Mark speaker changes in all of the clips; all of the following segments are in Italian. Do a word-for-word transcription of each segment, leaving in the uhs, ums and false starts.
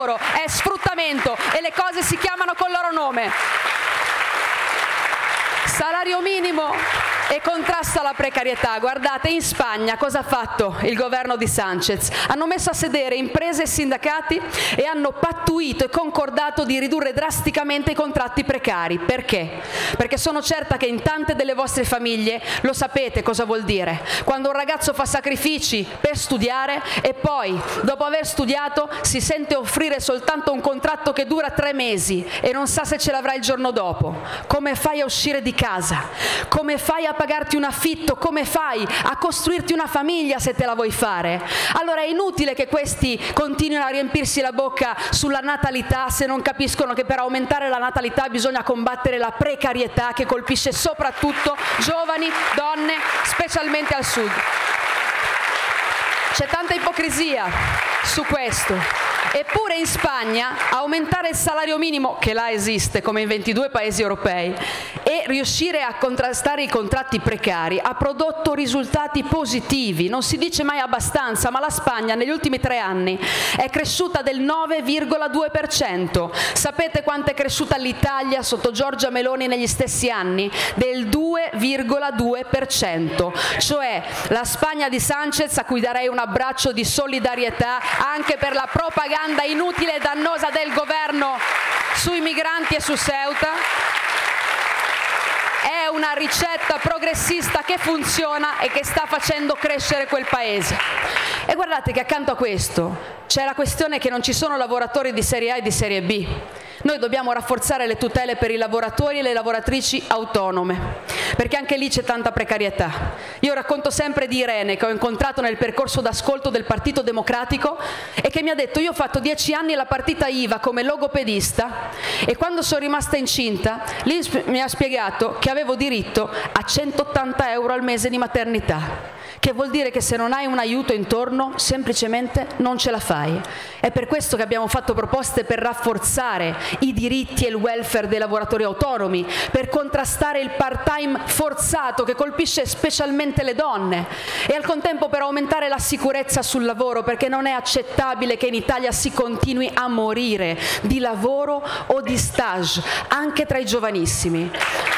Speaker 1: è sfruttamento e le cose si chiamano col loro nome. Salario minimo e contrasto alla precarietà. Guardate, in Spagna cosa ha fatto il governo di Sánchez? Hanno messo a sedere imprese e sindacati e hanno pattuito e concordato di ridurre drasticamente i contratti precari. Perché? Perché sono certa che in tante delle vostre famiglie lo sapete cosa vuol dire. Quando un ragazzo fa sacrifici per studiare e poi, dopo aver studiato, si sente offrire soltanto un contratto che dura tre mesi e non sa se ce l'avrà il giorno dopo. Come fai a uscire di casa? Come fai a pagarti un affitto? Come fai a costruirti una famiglia se te la vuoi fare? Allora è inutile che questi continuino a riempirsi la bocca sulla natalità se non capiscono che per aumentare la natalità bisogna combattere la precarietà che colpisce soprattutto giovani, donne, specialmente al sud. C'è tanta ipocrisia su questo. Eppure in Spagna aumentare il salario minimo, che là esiste come in ventidue paesi europei, e riuscire a contrastare i contratti precari ha prodotto risultati positivi. Non si dice mai abbastanza, ma la Spagna negli ultimi tre anni è cresciuta del nove virgola due per cento. Sapete quanto è cresciuta l'Italia sotto Giorgia Meloni negli stessi anni? Del due virgola due per cento. Cioè la Spagna di Sánchez, a cui darei un abbraccio di solidarietà anche per la propaganda inutile e dannosa del governo sui migranti e su Ceuta, è una ricetta progressista che funziona e che sta facendo crescere quel paese. E guardate che accanto a questo c'è la questione che non ci sono lavoratori di serie A e di serie B. Noi dobbiamo rafforzare le tutele per i lavoratori e le lavoratrici autonome, perché anche lì c'è tanta precarietà. Io racconto sempre di Irene, che ho incontrato nel percorso d'ascolto del Partito Democratico e che mi ha detto: io ho fatto dieci anni alla partita I V A come logopedista e quando sono rimasta incinta lì mi ha spiegato che avevo diritto a centottanta euro al mese di maternità. Che vuol dire che se non hai un aiuto intorno semplicemente non ce la fai. È per questo che abbiamo fatto proposte per rafforzare i diritti e il welfare dei lavoratori autonomi, per contrastare il part-time forzato che colpisce specialmente le donne e al contempo per aumentare la sicurezza sul lavoro, perché non è accettabile che in Italia si continui a morire di lavoro o di stage, anche tra i giovanissimi.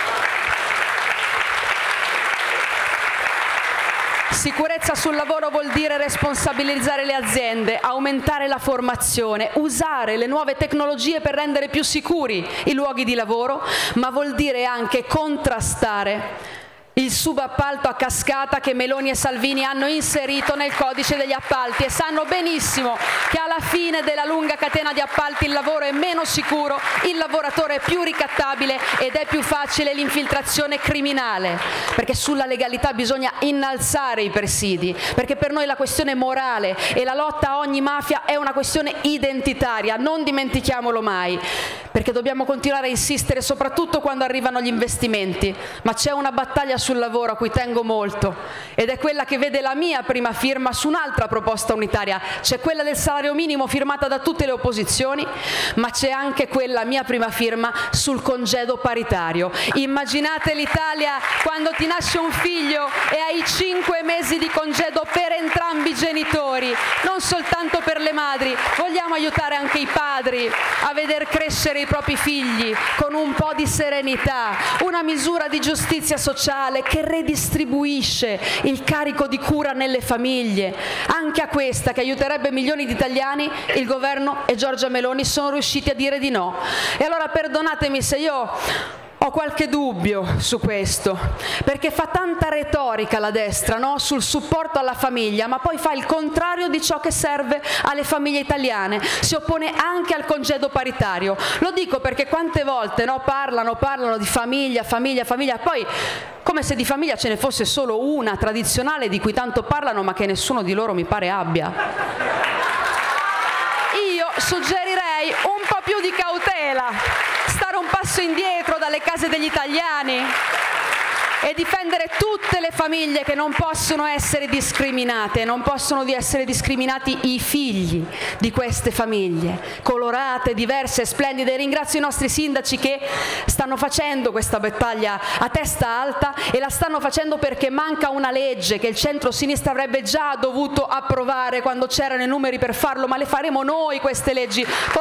Speaker 1: Sicurezza sul lavoro vuol dire responsabilizzare le aziende, aumentare la formazione, usare le nuove tecnologie per rendere più sicuri i luoghi di lavoro, ma vuol dire anche contrastare il subappalto a cascata che Meloni e Salvini hanno inserito nel codice degli appalti, e sanno benissimo che alla fine della lunga catena di appalti il lavoro è meno sicuro, il lavoratore è più ricattabile ed è più facile l'infiltrazione criminale, perché sulla legalità bisogna innalzare i presidi, perché per noi la questione morale e la lotta a ogni mafia è una questione identitaria, non dimentichiamolo mai, perché dobbiamo continuare a insistere soprattutto quando arrivano gli investimenti, ma c'è una battaglia sul lavoro a cui tengo molto ed è quella che vede la mia prima firma su un'altra proposta unitaria. C'è quella del salario minimo firmata da tutte le opposizioni, ma c'è anche quella mia prima firma sul congedo paritario. Immaginate l'Italia quando ti nasce un figlio e hai cinque mesi di congedo per entrambi i genitori, non soltanto per le madri. Vogliamo aiutare anche i padri a veder crescere i propri figli con un po' di serenità, una misura di giustizia sociale che redistribuisce il carico di cura nelle famiglie. Anche a questa, che aiuterebbe milioni di italiani, il governo e Giorgia Meloni sono riusciti a dire di no. E allora perdonatemi se io ho qualche dubbio su questo, perché fa tanta retorica la destra, no? Sul supporto alla famiglia, ma poi fa il contrario di ciò che serve alle famiglie italiane, si oppone anche al congedo paritario. Lo dico perché quante volte, no, parlano, parlano di famiglia, famiglia, famiglia, poi come se di famiglia ce ne fosse solo una tradizionale di cui tanto parlano, ma che nessuno di loro mi pare abbia. Io suggerirei un po' più di cautela, stare un passo indietro dalle case degli italiani e difendere tutte le famiglie che non possono essere discriminate, non possono essere discriminati i figli di queste famiglie, colorate, diverse, splendide. Ringrazio i nostri sindaci che stanno facendo questa battaglia a testa alta e la stanno facendo perché manca una legge che il centro-sinistra avrebbe già dovuto approvare quando c'erano i numeri per farlo, ma le faremo noi queste leggi.